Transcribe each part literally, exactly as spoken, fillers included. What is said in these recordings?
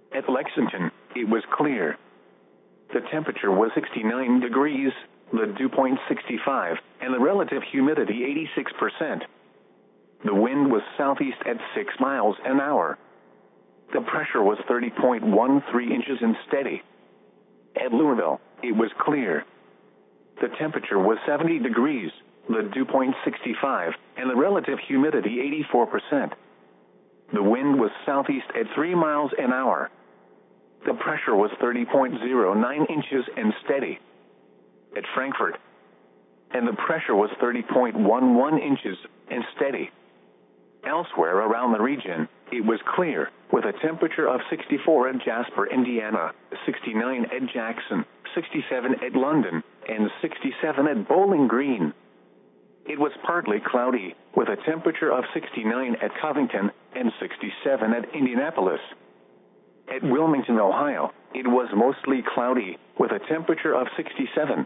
At Lexington, it was clear. The temperature was sixty-nine degrees, the dew point sixty-five, and the relative humidity eighty-six percent. The wind was southeast at six miles an hour. The pressure was thirty point one three inches and steady. At Louisville, it was clear. The temperature was seventy degrees, the dew point sixty-five, and the relative humidity eighty-four percent. The wind was southeast at three miles an hour. The pressure was thirty point zero nine inches and steady. At Frankfort, and the pressure was thirty point one one inches and steady. Elsewhere around the region, it was clear, with a temperature of sixty-four at Jasper, Indiana, sixty-nine at Jackson, sixty-seven at London, and sixty-seven at Bowling Green. It was partly cloudy, with a temperature of sixty-nine at Covington and sixty-seven at Indianapolis. At Wilmington, Ohio, it was mostly cloudy, with a temperature of sixty-seven.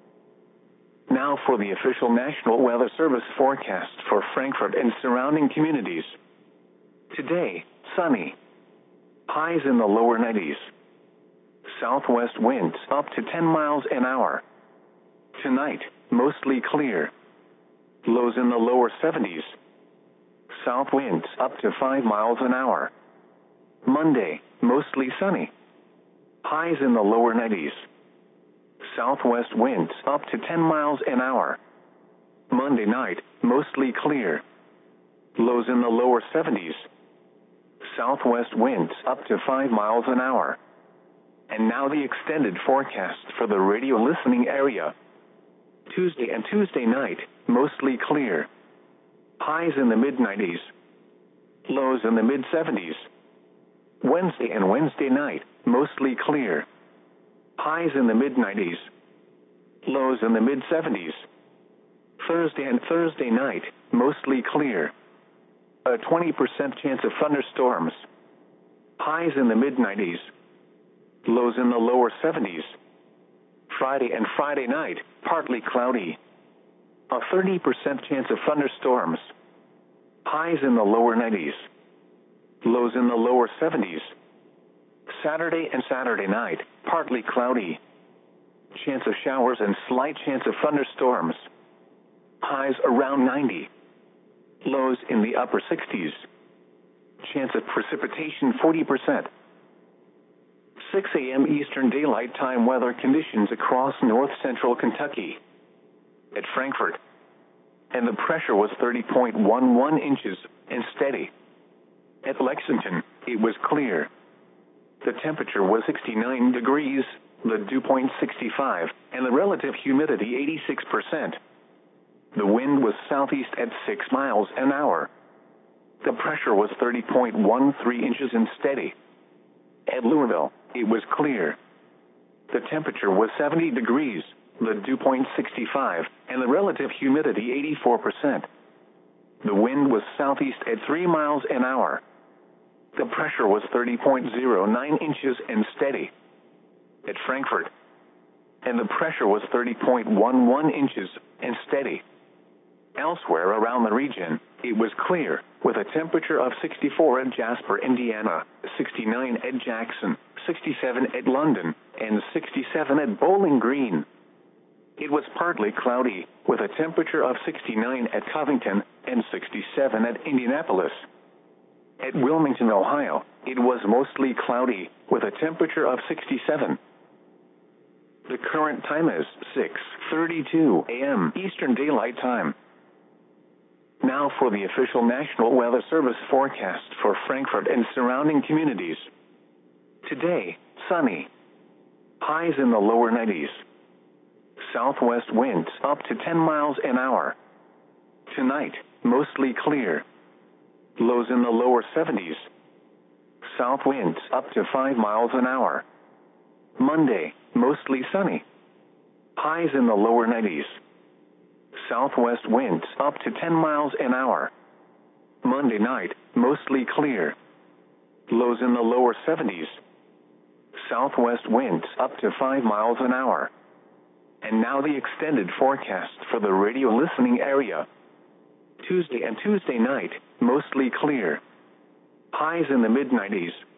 Now for the official National Weather Service forecast for Frankfort and surrounding communities. Today, sunny. Highs in the lower nineties. Southwest winds up to ten miles an hour. Tonight, mostly clear. Lows in the lower seventies. South winds up to five miles an hour. Monday, mostly sunny. Highs in the lower nineties. Southwest winds up to ten miles an hour. Monday night, mostly clear. Lows in the lower seventies. Southwest winds up to five miles an hour. And now the extended forecast for the radio listening area. Tuesday and Tuesday night, mostly clear. Highs in the mid nineties. Lows in the mid seventies. Wednesday and Wednesday night, mostly clear. Highs in the mid nineties. Lows in the mid seventies. Thursday and Thursday night, mostly clear. A twenty percent chance of thunderstorms. Highs in the mid nineties. Lows in the lower seventies. Friday and Friday night, partly cloudy. A thirty percent chance of thunderstorms. Highs in the lower nineties. Lows in the lower seventies. Saturday and Saturday night, partly cloudy. Chance of showers and slight chance of thunderstorms. Highs around ninety. Lows in the upper sixties. Chance of precipitation forty percent. six a.m. Eastern Daylight Time weather conditions across north central Kentucky. At Frankfort, and the pressure was thirty point one one inches and steady. At Lexington, it was clear. The temperature was sixty-nine degrees, the dew point sixty-five, and the relative humidity eighty-six percent. The wind was southeast at six miles an hour. The pressure was thirty point one three inches and steady. At Louisville, it was clear. The temperature was seventy degrees, the dew point sixty-five, and the relative humidity eighty-four percent. The wind was southeast at three miles an hour. The pressure was thirty point zero nine inches and steady. At Frankfort, and the pressure was thirty point one one inches and steady. Elsewhere around the region, it was clear, with a temperature of sixty-four at Jasper, Indiana, sixty-nine at Jackson, sixty-seven at London, and sixty-seven at Bowling Green. It was partly cloudy, with a temperature of sixty-nine at Covington and sixty-seven at Indianapolis. At Wilmington, Ohio, it was mostly cloudy, with a temperature of sixty-seven. The current time is six thirty-two a.m. Eastern Daylight Time. Now for the official National Weather Service forecast for Frankfort and surrounding communities. Today, sunny. Highs in the lower nineties. Southwest winds up to ten miles an hour. Tonight, mostly clear. Lows in the lower seventies. South winds up to five miles an hour. Monday, mostly sunny. Highs in the lower nineties. Southwest winds up to ten miles an hour. Monday night, mostly clear. Lows in the lower seventies. Southwest winds up to five miles an hour. And now the extended forecast for the radio listening area. Tuesday and Tuesday night, mostly clear. Highs in the mid nineties.